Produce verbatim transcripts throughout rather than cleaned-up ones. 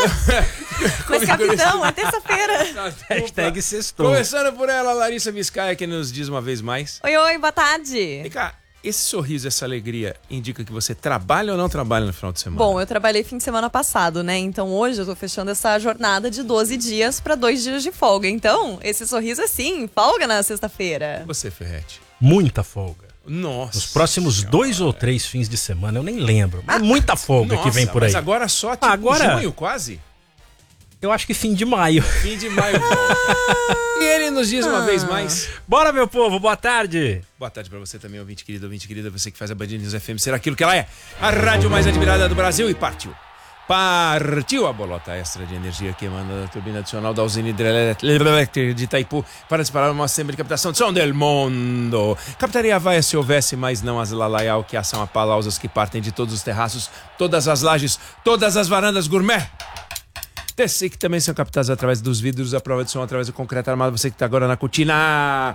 Mas, capitão, é terça-feira. Hashtag sextou. Começando por ela, Larissa Biscaia, que nos diz uma vez mais. Oi, oi, boa tarde. Vem cá, esse sorriso, essa alegria, indica que você trabalha ou não trabalha no final de semana? Bom, eu trabalhei fim de semana passado, né? Então hoje eu tô fechando essa jornada de doze dias pra dois dias de folga. Então, esse sorriso é sim, folga na sexta-feira. Você, Ferretti? Muita folga. Nossa. Nos próximos senhora. dois ou três fins de semana, eu nem lembro. Mas muita folga Nossa, que vem por aí. Mas agora só tipo agora, junho, quase? Eu acho que fim de maio. Fim de maio. E ele nos diz uma ah. vez mais. Bora, meu povo, boa tarde. Boa tarde pra você também, ouvinte querido, ouvinte querida. Você que faz a Band News F M ser aquilo que ela é. A rádio mais admirada do Brasil. E partiu. Partiu a bolota extra de energia que emana da turbina adicional da usina hidrelétrica de Itaipu para disparar uma assembly de captação de som del mundo. Captaria vai se houvesse, mas não as lalaial que são apalausas que partem de todos os terraços, todas as lajes, todas as varandas gourmet. Você que também são captados através dos vidros, a prova de som através do concreto armado. Você que está agora na cortina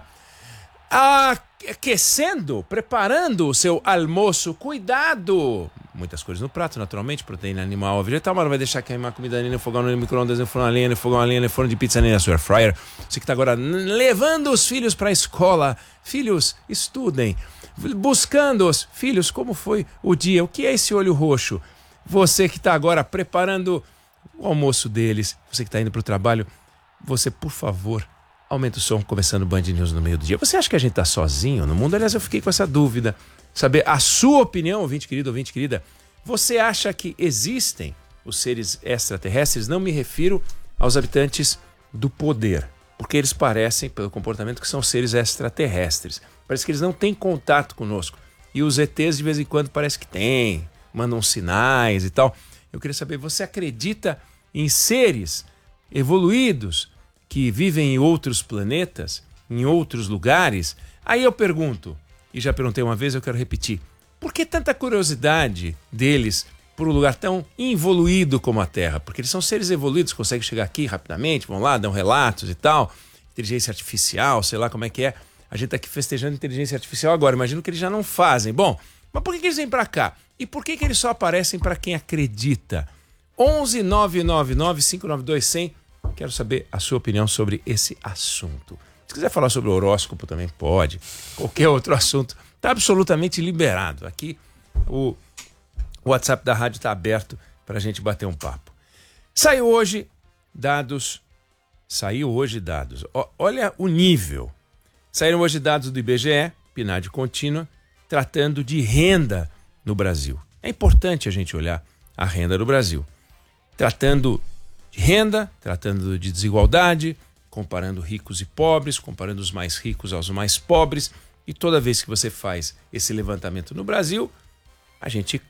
aquecendo, preparando o seu almoço. Cuidado! Muitas coisas no prato, naturalmente, proteína animal ou vegetal, mas não vai deixar queimar comida nem no fogão, nem no micro-ondas, nem no forno a lenha, nem no fogão a lenha, nem no forno de pizza, nem na sua air fryer. Você que está agora levando os filhos para a escola. Filhos, estudem. Buscando os filhos, como foi o dia? O que é esse olho roxo? Você que está agora preparando o almoço deles, você que está indo para o trabalho, você, por favor, aumenta o som, começando o Band News no meio do dia. Você acha que a gente está sozinho no mundo? Aliás, eu fiquei com essa dúvida. Saber a sua opinião, ouvinte querido, ouvinte querida. Você acha que existem os seres extraterrestres? Não me refiro aos habitantes do poder, porque eles parecem, pelo comportamento, que são seres extraterrestres. Parece que eles não têm contato conosco. E os E Tês, de vez em quando, parece que têm, mandam sinais e tal. Eu queria saber, você acredita em seres evoluídos que vivem em outros planetas, em outros lugares? Aí eu pergunto, e já perguntei uma vez, eu quero repetir, por que tanta curiosidade deles por um lugar tão evoluído como a Terra? Porque eles são seres evoluídos, conseguem chegar aqui rapidamente, vão lá, dão relatos e tal, inteligência artificial, sei lá como é que é. A gente está aqui festejando inteligência artificial agora, imagino que eles já não fazem. Bom, mas por que, que eles vêm para cá? E por que, que eles só aparecem para quem acredita? onze nove nove nove cinco nove dois zero zero. Quero saber a sua opinião sobre esse assunto. Se quiser falar sobre horóscopo também pode. Qualquer outro assunto está absolutamente liberado. Aqui o WhatsApp da rádio está aberto para a gente bater um papo. Saiu hoje dados. Saiu hoje dados. O, olha o nível. Saíram hoje dados do I B G E, P N A D contínua, tratando de renda no Brasil. É importante a gente olhar a renda do Brasil. Tratando de renda, tratando de desigualdade, comparando ricos e pobres, comparando os mais ricos aos mais pobres. E toda vez que você faz esse levantamento no Brasil, a gente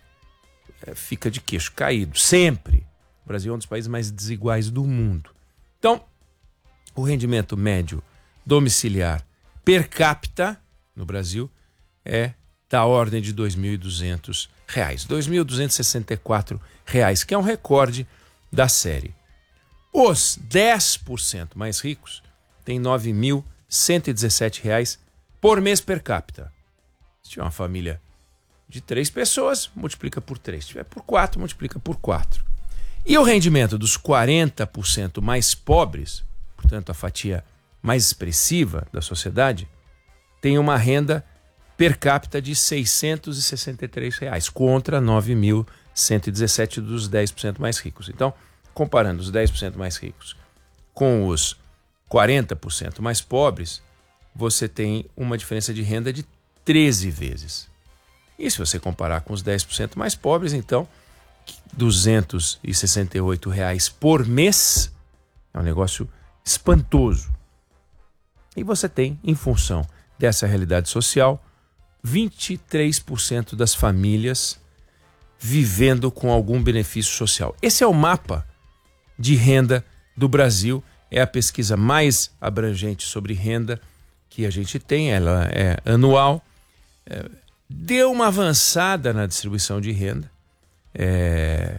é, fica de queixo caído. Sempre. O Brasil é um dos países mais desiguais do mundo. Então, o rendimento médio domiciliar per capita no Brasil é da ordem de dois mil e duzentos reais. dois mil duzentos e sessenta e quatro reais, que é um recorde da série. Os dez por cento mais ricos têm nove mil cento e dezessete reais por mês per capita. Se tiver uma família de três pessoas, multiplica por três. Se tiver por quatro, multiplica por quatro. E o rendimento dos quarenta por cento mais pobres, portanto a fatia mais expressiva da sociedade, tem uma renda per capita de seiscentos e sessenta e três reais, contra nove mil cento e dezessete dos dez por cento mais ricos. Então, comparando os dez por cento mais ricos com os quarenta por cento mais pobres, você tem uma diferença de renda de treze vezes. E se você comparar com os dez por cento mais pobres, então, duzentos e sessenta e oito reais por mês é um negócio espantoso. E você tem, em função dessa realidade social, vinte e três por cento das famílias vivendo com algum benefício social. Esse é o mapa de renda do Brasil. É a pesquisa mais abrangente sobre renda que a gente tem. Ela é anual. É, deu uma avançada na distribuição de renda, é,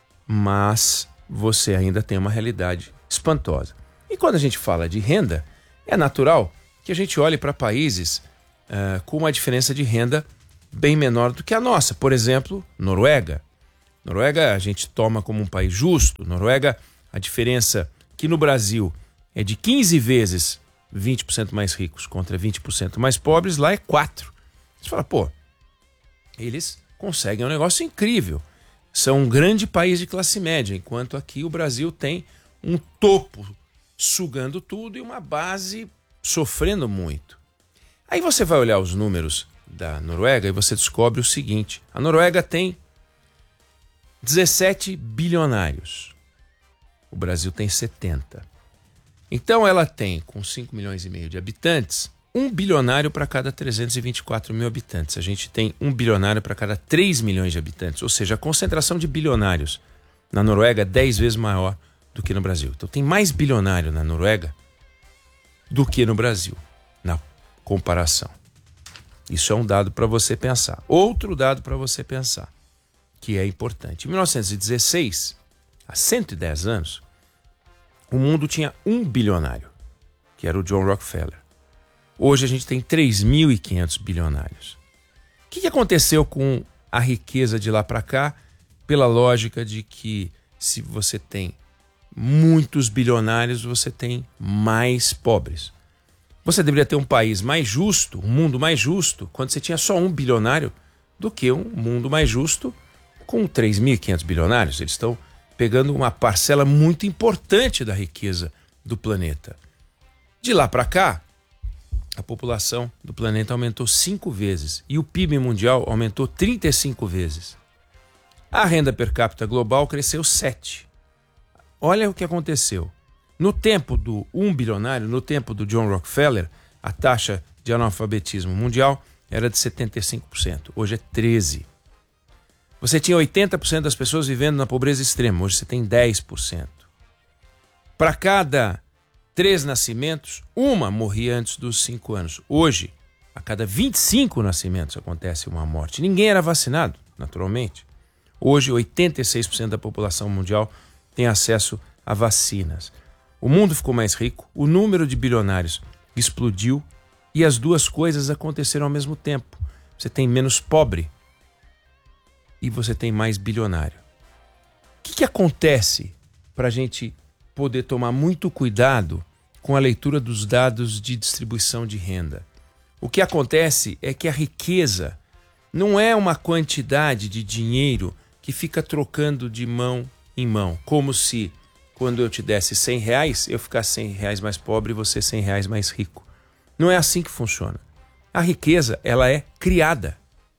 mas você ainda tem uma realidade espantosa. E quando a gente fala de renda, é natural que a gente olhe para países uh, com uma diferença de renda bem menor do que a nossa. Por exemplo, Noruega. Noruega a gente toma como um país justo. Noruega, a diferença que no Brasil é de quinze vezes vinte por cento mais ricos contra vinte por cento mais pobres, lá é quatro. Você fala, pô, eles conseguem um negócio incrível. São um grande país de classe média, enquanto aqui o Brasil tem um topo sugando tudo e uma base sofrendo muito. Aí você vai olhar os números da Noruega e você descobre o seguinte: a Noruega tem dezessete bilionários. O Brasil tem setenta. Então ela tem, com cinco milhões e meio de habitantes, um bilionário para cada trezentos e vinte e quatro mil habitantes. A gente tem um bilionário para cada três milhões de habitantes. Ou seja, a concentração de bilionários na Noruega é dez vezes maior do que no Brasil. Então tem mais bilionário na Noruega do que no Brasil, na comparação. Isso é um dado para você pensar. Outro dado para você pensar, que é importante. Em mil novecentos e dezesseis, há cento e dez anos, o mundo tinha um bilionário, que era o John Rockefeller. Hoje a gente tem três mil e quinhentos bilionários. O que aconteceu com a riqueza de lá para cá? Pela lógica de que se você tem muitos bilionários, você tem mais pobres. Você deveria ter um país mais justo, um mundo mais justo, quando você tinha só um bilionário, do que um mundo mais justo com três mil e quinhentos bilionários. Eles estão pegando uma parcela muito importante da riqueza do planeta. De lá para cá, a população do planeta aumentou cinco vezes e o P I B mundial aumentou trinta e cinco vezes. A renda per capita global cresceu sete. Olha o que aconteceu. No tempo do um bilionário, no tempo do John Rockefeller, a taxa de analfabetismo mundial era de setenta e cinco por cento. Hoje é treze por cento. Você tinha oitenta por cento das pessoas vivendo na pobreza extrema. Hoje você tem dez por cento. Para cada três nascimentos, uma morria antes dos cinco anos. Hoje, a cada vinte e cinco nascimentos acontece uma morte. Ninguém era vacinado, naturalmente. Hoje, oitenta e seis por cento da população mundial tem acesso a vacinas. O mundo ficou mais rico, o número de bilionários explodiu e as duas coisas aconteceram ao mesmo tempo. Você tem menos pobre e você tem mais bilionário. O que, que acontece para a gente poder tomar muito cuidado com a leitura dos dados de distribuição de renda? O que acontece é que a riqueza não é uma quantidade de dinheiro que fica trocando de mão em mão, como se quando eu te desse cem reais, eu ficasse cem reais mais pobre e você cem reais mais rico. Não é assim que funciona. A riqueza, ela é criada.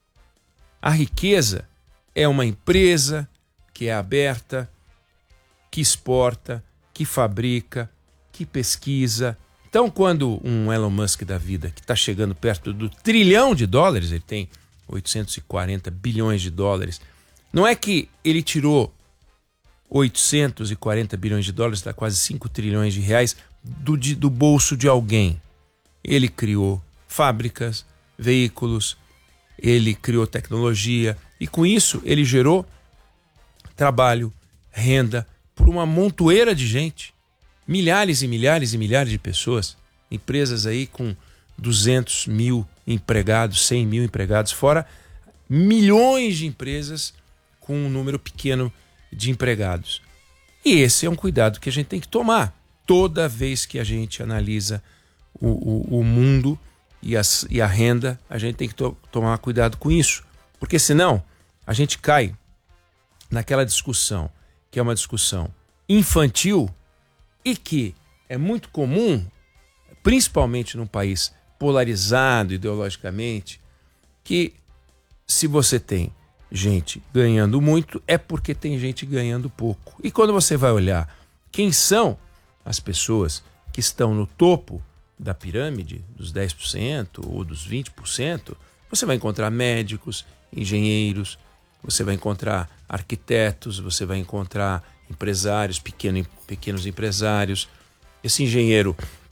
A riqueza é uma empresa que é aberta, que exporta, que fabrica, que pesquisa. Então, quando um Elon Musk da vida, que está chegando perto do trilhão de dólares, ele tem oitocentos e quarenta bilhões de dólares, não é que ele tirou oitocentos e quarenta bilhões de dólares, dá quase cinco trilhões de reais, do, de, do bolso de alguém. Ele criou fábricas, veículos, ele criou tecnologia e com isso ele gerou trabalho, renda por uma montoeira de gente. Milhares e milhares e milhares de pessoas. Empresas aí com duzentos mil empregados, cem mil empregados, fora milhões de empresas com um número pequeno de empregados. E esse é um cuidado que a gente tem que tomar toda vez que a gente analisa o, o, o mundo e, as, e a renda. A gente tem que to- tomar cuidado com isso, porque senão a gente cai naquela discussão que é uma discussão infantil e que é muito comum, principalmente num país polarizado ideologicamente, que se você tem gente ganhando muito, é porque tem gente ganhando pouco. E quando você vai olhar quem são as pessoas que estão no topo da pirâmide, dos dez por cento ou dos vinte por cento, você vai encontrar médicos, engenheiros, você vai encontrar arquitetos, você vai encontrar empresários, pequeno, pequenos empresários. Esse engenheiro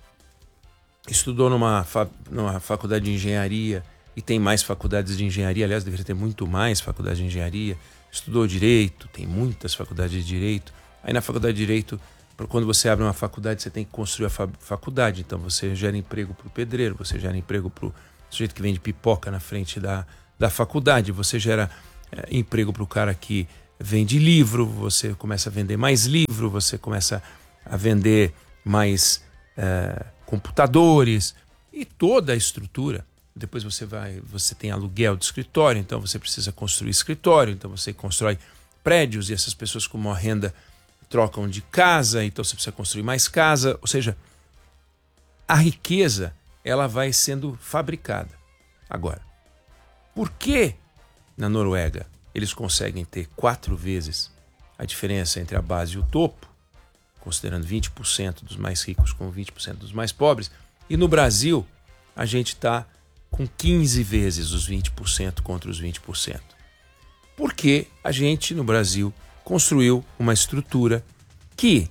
estudou numa, fa- numa faculdade de engenharia e tem mais faculdades de engenharia, aliás, deveria ter muito mais faculdades de engenharia. Estudou direito, tem muitas faculdades de direito. Aí na faculdade de direito, quando você abre uma faculdade, você tem que construir a fa- faculdade. Então você gera emprego para o pedreiro, você gera emprego para o sujeito que vende pipoca na frente da, da faculdade, você gera é, emprego para o cara que vende livro, você começa a vender mais livro, você começa a vender mais é, computadores e toda a estrutura. Depois você vai, você tem aluguel de escritório, então você precisa construir escritório, então você constrói prédios e essas pessoas com maior renda trocam de casa, então você precisa construir mais casa, ou seja, a riqueza ela vai sendo fabricada. Agora, por que na Noruega eles conseguem ter quatro vezes a diferença entre a base e o topo, considerando vinte por cento dos mais ricos com vinte por cento dos mais pobres, e no Brasil a gente está com quinze vezes os vinte por cento contra os vinte por cento? Porque a gente no Brasil construiu uma estrutura que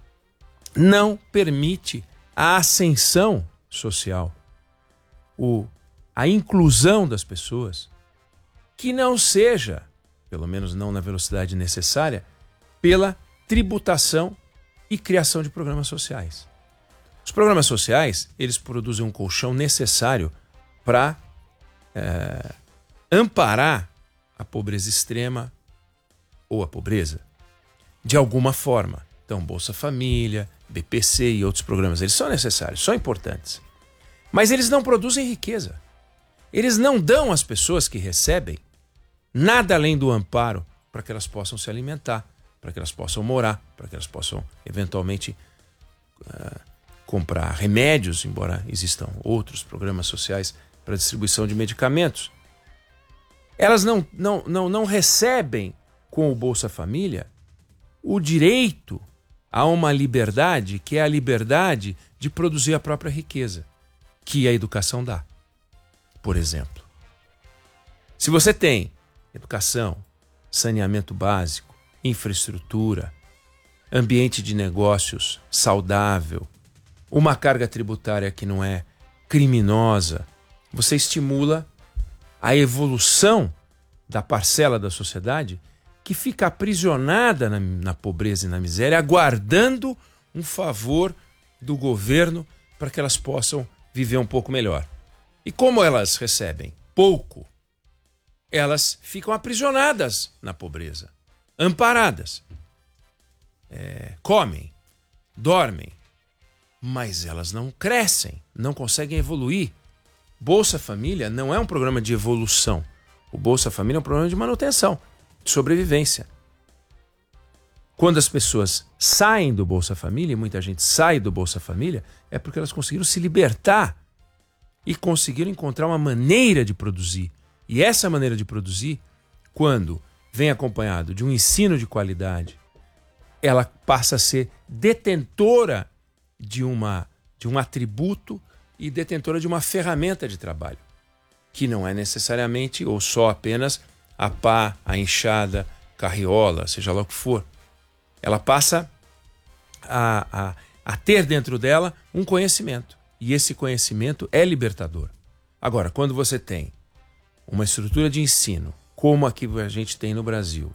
não permite a ascensão social, o, a inclusão das pessoas, que não seja, pelo menos não na velocidade necessária, pela tributação e criação de programas sociais. Os programas sociais, eles produzem um colchão necessário para é, amparar a pobreza extrema ou a pobreza de alguma forma. Então, Bolsa Família, B P C e outros programas, eles são necessários, são importantes. Mas eles não produzem riqueza. Eles não dão às pessoas que recebem nada além do amparo para que elas possam se alimentar, para que elas possam morar, para que elas possam, eventualmente, uh, comprar remédios, embora existam outros programas sociais para distribuição de medicamentos. Elas não, não, não, não recebem com o Bolsa Família o direito a uma liberdade, que é a liberdade de produzir a própria riqueza, que a educação dá. Por exemplo, se você tem educação, saneamento básico, infraestrutura, ambiente de negócios saudável, uma carga tributária que não é criminosa, você estimula a evolução da parcela da sociedade que fica aprisionada na, na pobreza e na miséria, aguardando um favor do governo para que elas possam viver um pouco melhor. E como elas recebem pouco, elas ficam aprisionadas na pobreza, amparadas. É, comem, dormem, mas elas não crescem, não conseguem evoluir. Bolsa Família não é um programa de evolução. O Bolsa Família é um programa de manutenção, de sobrevivência. Quando as pessoas saem do Bolsa Família, e muita gente sai do Bolsa Família, é porque elas conseguiram se libertar e conseguiram encontrar uma maneira de produzir. E essa maneira de produzir, quando vem acompanhado de um ensino de qualidade, ela passa a ser detentora de, uma, de um atributo e detentora de uma ferramenta de trabalho, que não é necessariamente ou só apenas a pá, a enxada, carriola, seja lá o que for. Ela passa a, a, a ter dentro dela um conhecimento. E esse conhecimento é libertador. Agora, quando você tem uma estrutura de ensino, como a que a gente tem no Brasil,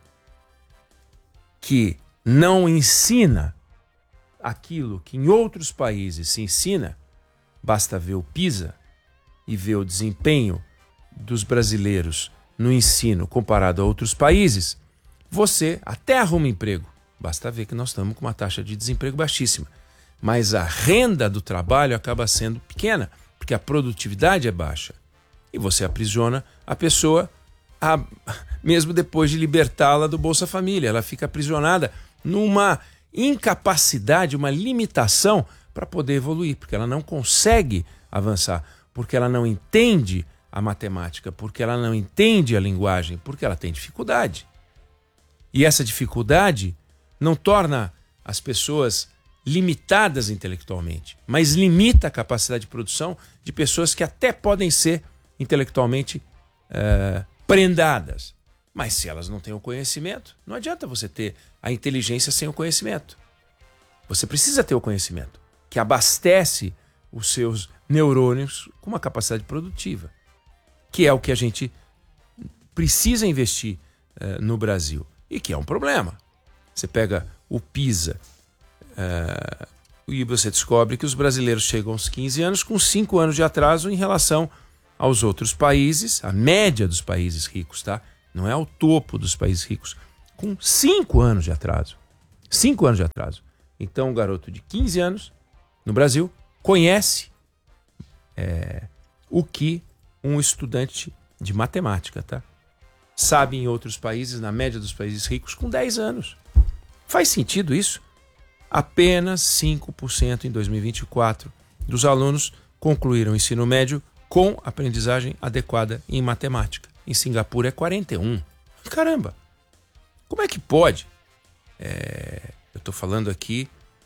que não ensina aquilo que em outros países se ensina, basta ver o PISA e ver o desempenho dos brasileiros no ensino comparado a outros países, você até arruma emprego. Basta ver que nós estamos com uma taxa de desemprego baixíssima. Mas a renda do trabalho acaba sendo pequena, porque a produtividade é baixa. E você aprisiona a pessoa, a, mesmo depois de libertá-la do Bolsa Família. Ela fica aprisionada numa incapacidade, uma limitação para poder evoluir, porque ela não consegue avançar, porque ela não entende a matemática, porque ela não entende a linguagem, porque ela tem dificuldade. E essa dificuldade não torna as pessoas limitadas intelectualmente, mas limita a capacidade de produção de pessoas que até podem ser intelectualmente uh, prendadas. Mas se elas não têm o conhecimento, não adianta você ter a inteligência sem o conhecimento. Você precisa ter o conhecimento, que abastece os seus neurônios com uma capacidade produtiva, que é o que a gente precisa investir uh, no Brasil, e que é um problema. Você pega o PISA uh, e você descobre que os brasileiros chegam aos quinze anos com cinco anos de atraso em relação aos outros países, a média dos países ricos, tá? Não é ao topo dos países ricos, com cinco anos de atraso. Cinco anos de atraso. Então, um garoto de quinze anos, no Brasil, conhece é, o que um estudante de matemática, tá? Sabe em outros países, na média dos países ricos, com dez anos. Faz sentido isso? Apenas cinco por cento em dois mil e vinte e quatro dos alunos concluíram o ensino médio com aprendizagem adequada em matemática. Em Singapura é quarenta e um por cento. Caramba! Como é que pode? É, eu estou falando aqui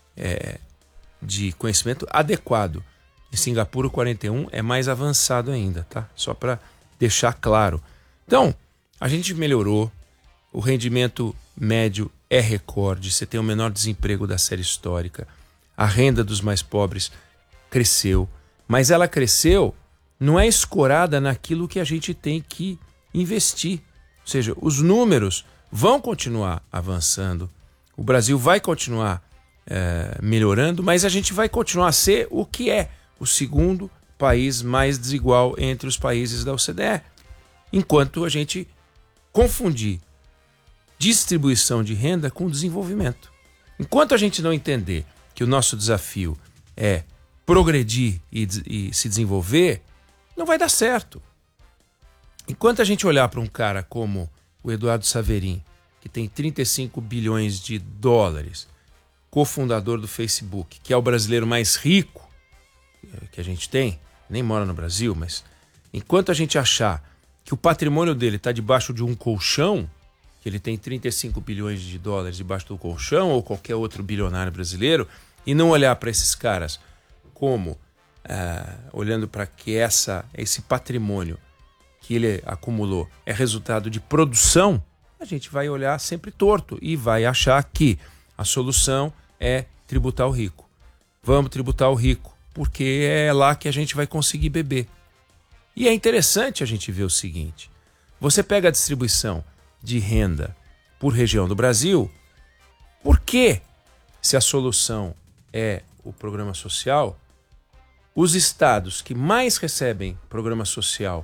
é, de conhecimento adequado. Em Singapura, o quarenta e um por cento é mais avançado ainda, tá? Só para deixar claro. Então, a gente melhorou. O rendimento médio é recorde. Você tem o menor desemprego da série histórica. A renda dos mais pobres cresceu. Mas ela cresceu não é escorada naquilo que a gente tem que investir. Ou seja, os números vão continuar avançando. O Brasil vai continuar é, melhorando, mas a gente vai continuar a ser o que é o segundo país mais desigual entre os países da O C D E. Enquanto a gente confundir distribuição de renda com desenvolvimento. Enquanto a gente não entender que o nosso desafio é progredir e, e se desenvolver, não vai dar certo. Enquanto a gente olhar para um cara como o Eduardo Saverin, que tem trinta e cinco bilhões de dólares, cofundador do Facebook, que é o brasileiro mais rico que a gente tem, nem mora no Brasil, mas enquanto a gente achar que o patrimônio dele está debaixo de um colchão, que ele tem trinta e cinco bilhões de dólares debaixo do colchão, ou qualquer outro bilionário brasileiro, e não olhar para esses caras como, ah, olhando para que essa, esse patrimônio que ele acumulou é resultado de produção, a gente vai olhar sempre torto e vai achar que a solução é tributar o rico. Vamos tributar o rico, porque é lá que a gente vai conseguir beber. E é interessante a gente ver o seguinte: você pega a distribuição de renda por região do Brasil, por que, se a solução é o programa social, os estados que mais recebem programa social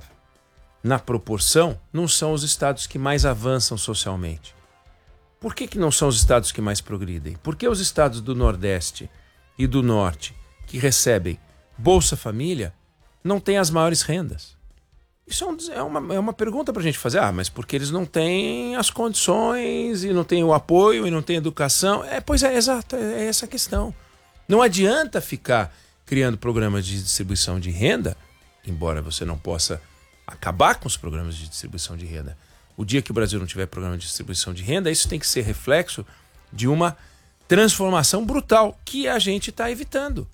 na proporção não são os estados que mais avançam socialmente? Por que, que não são os estados que mais progridem? Por que os estados do Nordeste e do Norte, que recebem Bolsa Família, não têm as maiores rendas? Isso é, um, é, uma, é uma pergunta para a gente fazer. Ah, mas porque eles não têm as condições e não têm o apoio e não têm educação. É, pois é, exato, é essa a questão. Não adianta ficar criando programas de distribuição de renda, embora você não possa acabar com os programas de distribuição de renda. O dia que o Brasil não tiver programa de distribuição de renda, isso tem que ser reflexo de uma transformação brutal que a gente está evitando.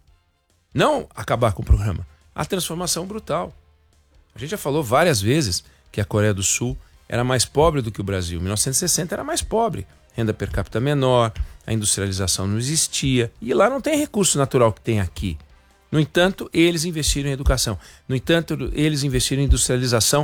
Não acabar com o programa, a transformação brutal. A gente já falou várias vezes que a Coreia do Sul era mais pobre do que o Brasil. Em mil novecentos e sessenta era mais pobre. Renda per capita menor, a industrialização não existia. E lá não tem recurso natural que tem aqui. No entanto, eles investiram em educação. No entanto, eles investiram em industrialização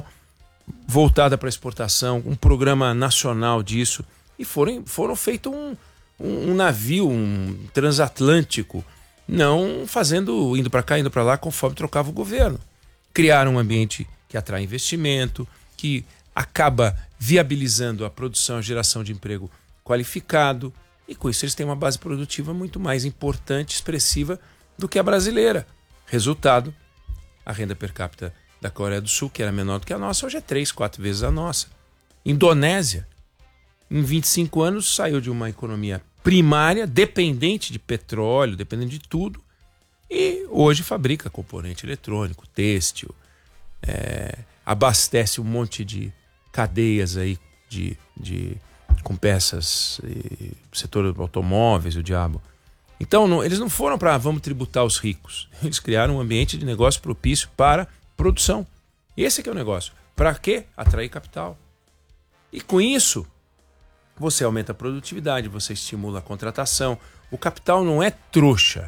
voltada para a exportação, um programa nacional disso. E foram, foram feito um, um, um navio, um transatlântico, não fazendo, indo para cá, indo para lá, conforme trocava o governo. Criaram um ambiente que atrai investimento, que acaba viabilizando a produção e a geração de emprego qualificado. E com isso eles têm uma base produtiva muito mais importante, expressiva, do que a brasileira. Resultado, a renda per capita da Coreia do Sul, que era menor do que a nossa, hoje é três, quatro vezes a nossa. Indonésia, em vinte e cinco anos, saiu de uma economia primária, dependente de petróleo, dependente de tudo, e hoje fabrica componente eletrônico, têxtil, é, abastece um monte de cadeias aí de, de, com peças, e, setor de automóveis, o diabo. Então, não, eles não foram para vamos tributar os ricos. Eles criaram um ambiente de negócio propício para produção. Esse é que é o negócio. Para quê? Atrair capital. E com isso, você aumenta a produtividade, você estimula a contratação. O capital não é trouxa.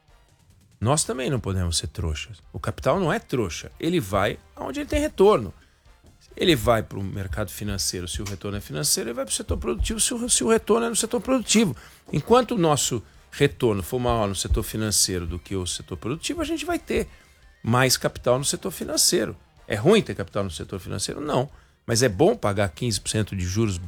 Nós também não podemos ser trouxas. O capital não é trouxa. Ele vai aonde ele tem retorno. Ele vai para o mercado financeiro se o retorno é financeiro, ele vai para o setor produtivo se o, se o retorno é no setor produtivo. Enquanto o nosso retorno for maior no setor financeiro do que o setor produtivo, a gente vai ter mais capital no setor financeiro. É ruim ter capital no setor financeiro? Não. Mas é bom pagar quinze por cento de juros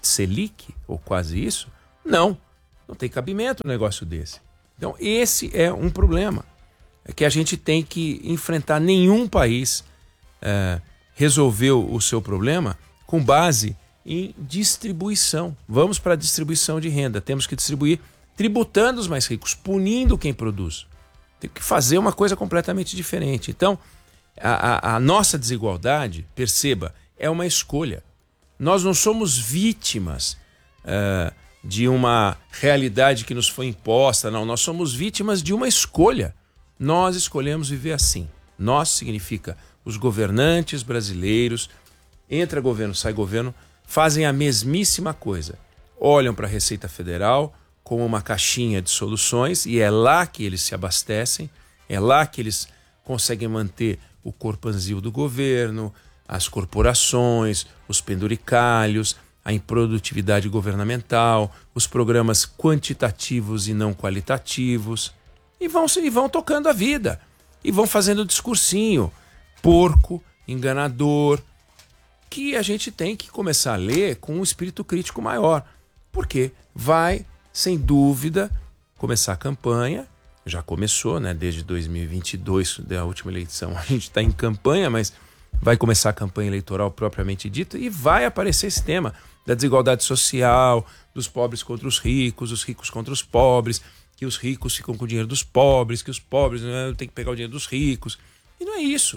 Selic, ou quase isso, não, não tem cabimento um negócio desse. Então esse é um problema, é que a gente tem que enfrentar. Nenhum país é, resolveu o seu problema com base em distribuição. Vamos para a distribuição de renda, temos que distribuir tributando os mais ricos, punindo quem produz. Tem que fazer uma coisa completamente diferente. Então, a, a, a nossa desigualdade, perceba, é uma escolha. Nós não somos vítimas uh, de uma realidade que nos foi imposta, não. Nós somos vítimas de uma escolha. Nós escolhemos viver assim. Nós significa os governantes brasileiros, entra governo, sai governo, fazem a mesmíssima coisa. Olham para a Receita Federal como uma caixinha de soluções e é lá que eles se abastecem, é lá que eles conseguem manter o corpanzil do governo, as corporações, os penduricalhos, a improdutividade governamental, os programas quantitativos e não qualitativos, e vão, e vão tocando a vida, e vão fazendo discursinho porco, enganador, que a gente tem que começar a ler com um espírito crítico maior, porque vai, sem dúvida, começar a campanha. Já começou, né? Desde dois mil e vinte e dois, da última eleição, a gente está em campanha, mas vai começar a campanha eleitoral propriamente dita e vai aparecer esse tema da desigualdade social, dos pobres contra os ricos, os ricos contra os pobres, que os ricos ficam com o dinheiro dos pobres, que os pobres né, têm que pegar o dinheiro dos ricos. E não é isso.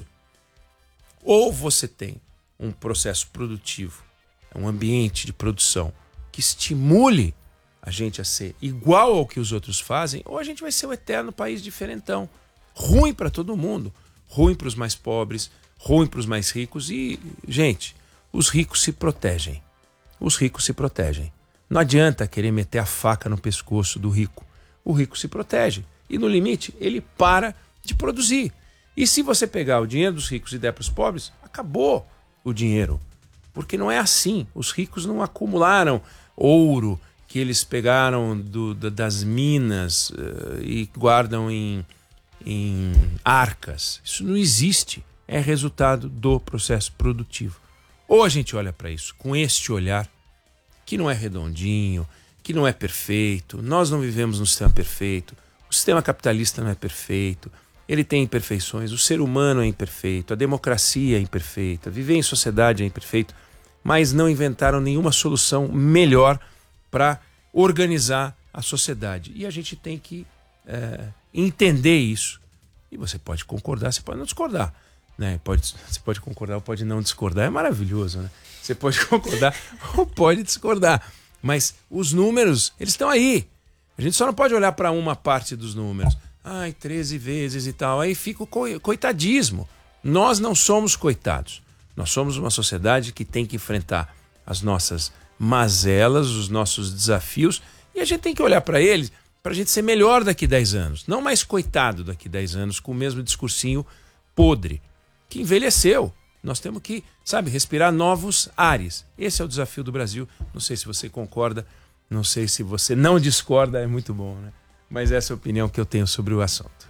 Ou você tem um processo produtivo, um ambiente de produção que estimule a gente a ser igual ao que os outros fazem, ou a gente vai ser o eterno país diferentão. Ruim para todo mundo. Ruim para os mais pobres, ruim para os mais ricos. E, gente, os ricos se protegem. Os ricos se protegem. Não adianta querer meter a faca no pescoço do rico. O rico se protege. E, no limite, ele para de produzir. E se você pegar o dinheiro dos ricos e der para os pobres, acabou o dinheiro. Porque não é assim. Os ricos não acumularam ouro que eles pegaram do, das minas uh, e guardam em, em arcas. Isso não existe. É resultado do processo produtivo. Ou a gente olha para isso com este olhar, que não é redondinho, que não é perfeito. Nós não vivemos num sistema perfeito. O sistema capitalista não é perfeito. Ele tem imperfeições. O ser humano é imperfeito. A democracia é imperfeita. Viver em sociedade é imperfeito. Mas não inventaram nenhuma solução melhor para organizar a sociedade. E a gente tem que é, entender isso. E você pode concordar, você pode não discordar. Né? Pode, você pode concordar ou pode não discordar. É maravilhoso, né? Você pode concordar ou pode discordar. Mas os números, eles estão aí. A gente só não pode olhar para uma parte dos números. Ai, treze vezes e tal. Aí fica o coitadismo. Nós não somos coitados. Nós somos uma sociedade que tem que enfrentar as nossas mazelas, os nossos desafios, e a gente tem que olhar para eles para a gente ser melhor daqui a dez anos, não mais coitado daqui a dez anos com o mesmo discursinho podre, que envelheceu. Nós temos que, sabe, respirar novos ares. Esse é o desafio do Brasil. Não sei se você concorda, não sei se você não discorda, é muito bom, né? Mas essa é a opinião que eu tenho sobre o assunto.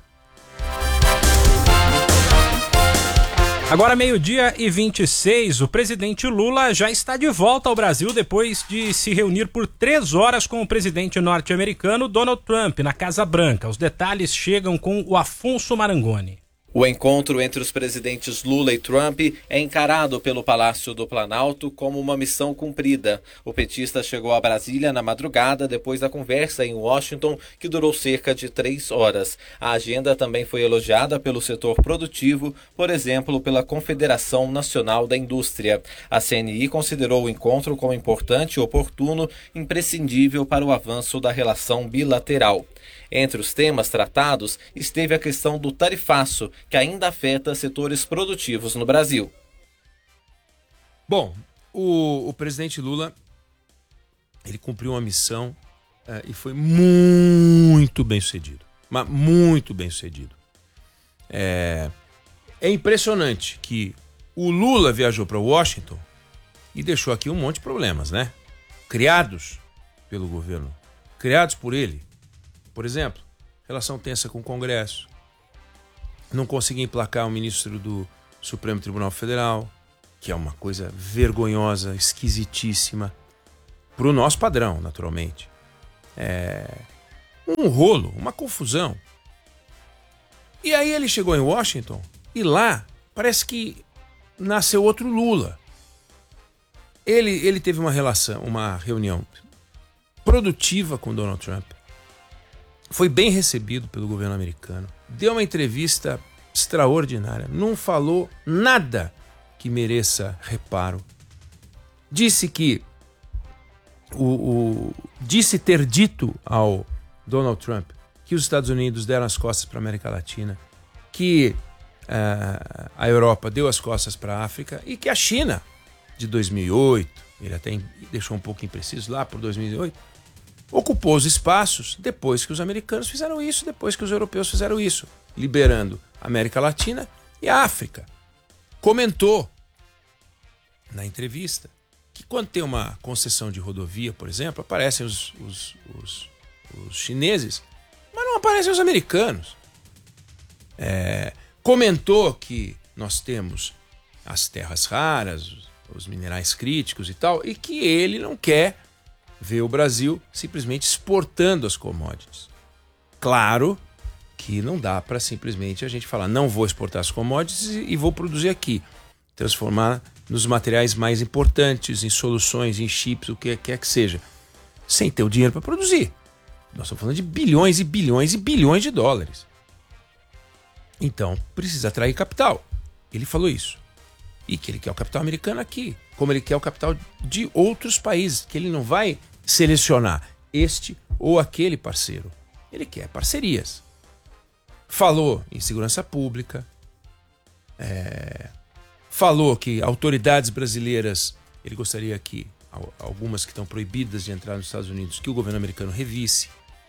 Agora meio-dia e vinte e seis, o presidente Lula já está de volta ao Brasil depois de se reunir por três horas com o presidente norte-americano Donald Trump na Casa Branca. Os detalhes chegam com o Afonso Marangoni. O encontro entre os presidentes Lula e Trump é encarado pelo Palácio do Planalto como uma missão cumprida. O petista chegou a Brasília na madrugada depois da conversa em Washington, que durou cerca de três horas. A agenda também foi elogiada pelo setor produtivo, por exemplo, pela Confederação Nacional da Indústria. A C N I considerou o encontro como importante e oportuno, imprescindível para o avanço da relação bilateral. Entre os temas tratados esteve a questão do tarifaço, que ainda afeta setores produtivos no Brasil. Bom, o, o presidente Lula ele cumpriu uma missão uh, e foi muito bem sucedido. Mas muito bem sucedido. É, é impressionante que o Lula viajou para Washington e deixou aqui um monte de problemas, né? Criados pelo governo, criados por ele. Por exemplo, relação tensa com o Congresso, não conseguia emplacar o ministro do Supremo Tribunal Federal, que é uma coisa vergonhosa, esquisitíssima. Para o nosso padrão, naturalmente. É um rolo, uma confusão. E aí ele chegou em Washington e lá parece que nasceu outro Lula. Ele, ele teve uma relação, uma reunião produtiva com Donald Trump. Foi bem recebido pelo governo americano. Deu uma entrevista extraordinária. Não falou nada que mereça reparo. Disse que o, o, disse ter dito ao Donald Trump que os Estados Unidos deram as costas para a América Latina, que uh, a Europa deu as costas para a África e que a China, de dois mil e oito, ele até deixou um pouco impreciso lá por dois mil e oito, ocupou os espaços depois que os americanos fizeram isso, depois que os europeus fizeram isso, liberando a América Latina e a África. Comentou na entrevista que quando tem uma concessão de rodovia, por exemplo, aparecem os, os, os, os chineses, mas não aparecem os americanos. É, comentou que nós temos as terras raras, os, os minerais críticos e tal, e que ele não quer ver o Brasil simplesmente exportando as commodities. Claro que não dá para simplesmente a gente falar, não vou exportar as commodities e, e vou produzir aqui. Transformar nos materiais mais importantes, em soluções, em chips, o que quer que seja, sem ter o dinheiro para produzir. Nós estamos falando de bilhões e bilhões e bilhões de dólares. Então, precisa atrair capital. Ele falou isso. E que ele quer o capital americano aqui, como ele quer o capital de outros países, que ele não vai selecionar este ou aquele parceiro. Ele quer parcerias. Falou em segurança pública, é... falou que autoridades brasileiras, ele gostaria que, algumas que estão proibidas de entrar nos Estados Unidos, que o governo americano revisse.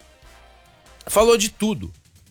Falou de tudo.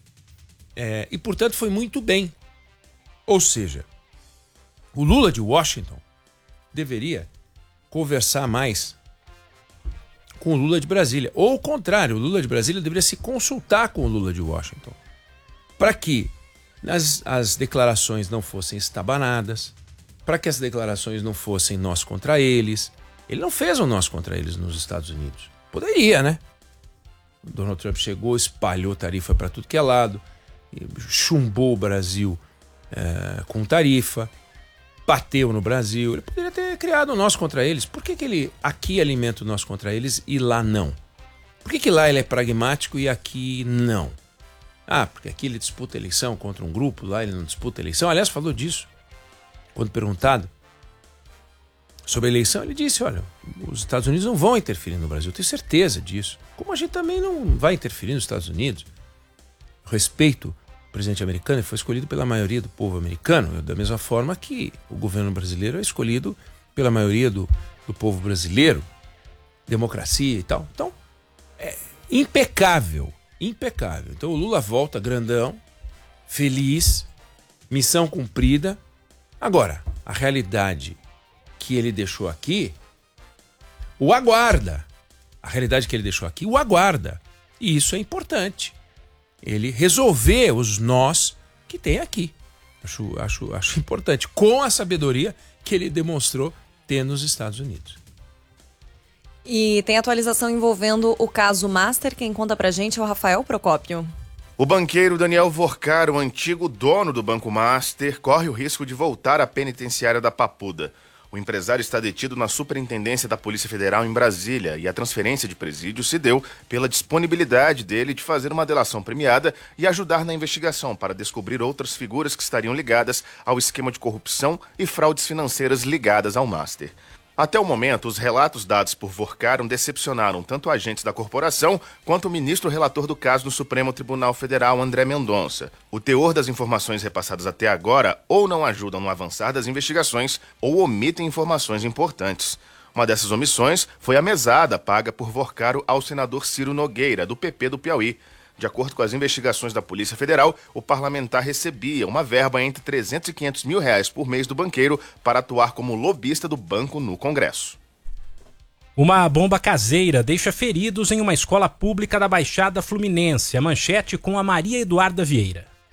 É, e, portanto, foi muito bem. Ou seja, o Lula de Washington deveria conversar mais com o Lula de Brasília. Ou o contrário, o Lula de Brasília deveria se consultar com o Lula de Washington. Para que as, as declarações não fossem estabanadas, para que as declarações não fossem nós contra eles. Ele não fez um nós contra eles nos Estados Unidos. Poderia, né? O Donald Trump chegou, espalhou tarifa para tudo que é lado, chumbou o Brasil é, com tarifa, bateu no Brasil. Ele poderia ter criado um nós contra eles. Por que, que ele aqui alimenta o nós contra eles e lá não? Por que, que lá ele é pragmático e aqui não? Ah, porque aqui ele disputa eleição contra um grupo, lá ele não disputa eleição. Aliás, falou disso. Quando perguntado sobre a eleição, ele disse, olha, os Estados Unidos não vão interferir no Brasil, eu tenho certeza disso. Como a gente também não vai interferir nos Estados Unidos. Respeito o presidente americano, ele foi escolhido pela maioria do povo americano, da mesma forma que o governo brasileiro é escolhido pela maioria do, do povo brasileiro, democracia e tal. Então, é impecável, impecável. Então o Lula volta grandão, feliz, missão cumprida. Agora, a realidade que ele deixou aqui, o aguarda. A realidade que ele deixou aqui, o aguarda. E isso é importante. Ele resolver os nós que tem aqui. Acho, acho, acho importante. Com a sabedoria que ele demonstrou ter nos Estados Unidos. E tem atualização envolvendo o caso Master. Quem conta pra gente é o Rafael Procópio. O banqueiro Daniel Vorcar, o antigo dono do Banco Master, corre o risco de voltar à penitenciária da Papuda. O empresário está detido na Superintendência da Polícia Federal em Brasília e a transferência de presídio se deu pela disponibilidade dele de fazer uma delação premiada e ajudar na investigação para descobrir outras figuras que estariam ligadas ao esquema de corrupção e fraudes financeiras ligadas ao Master. Até o momento, os relatos dados por Vorcar decepcionaram tanto agentes da corporação quanto o ministro relator do caso no Supremo Tribunal Federal, André Mendonça. O teor das informações repassadas até agora ou não ajudam no avançar das investigações ou omitem informações importantes. Uma dessas omissões foi a mesada paga por Vorcar ao senador Ciro Nogueira, do P P do Piauí. De acordo com as investigações da Polícia Federal, o parlamentar recebia uma verba entre trezentos e quinhentos mil reais por mês do banqueiro para atuar como lobista do banco no Congresso. Uma bomba caseira deixa feridos em uma escola pública da Baixada Fluminense. A manchete com a Maria Eduarda Vieira.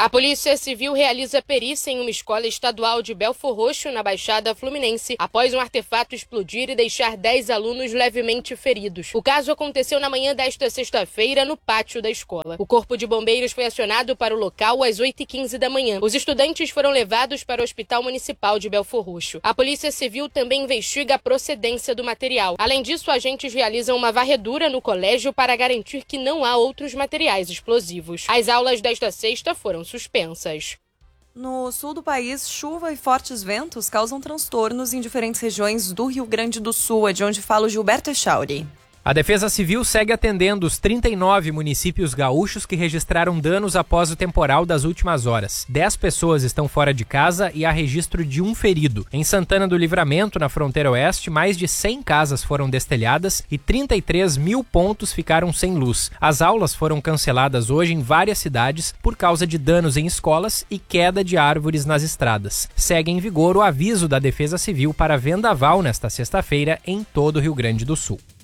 A Polícia Civil realiza perícia em uma escola estadual de Belfor Roxo, na Baixada Fluminense, após um artefato explodir e deixar dez alunos levemente feridos. O caso aconteceu na manhã desta sexta-feira, no pátio da escola. O Corpo de Bombeiros foi acionado para o local às oito e quinze da manhã. Os estudantes foram levados para o Hospital Municipal de Belfor Roxo. A Polícia Civil também investiga a procedência do material. Além disso, agentes realizam uma varredura no colégio para garantir que não há outros materiais explosivos. As aulas desta sexta foram suspensas. No sul do país, chuva e fortes ventos causam transtornos em diferentes regiões do Rio Grande do Sul, é de onde fala o Gilberto Echauri. A Defesa Civil segue atendendo os trinta e nove municípios gaúchos que registraram danos após o temporal das últimas horas. dez pessoas estão fora de casa e há registro de um ferido. Em Santana do Livramento, na fronteira oeste, mais de cem casas foram destelhadas e trinta e três mil pontos ficaram sem luz. As aulas foram canceladas hoje em várias cidades por causa de danos em escolas e queda de árvores nas estradas. Segue em vigor o aviso da Defesa Civil para vendaval nesta sexta-feira em todo o Rio Grande do Sul.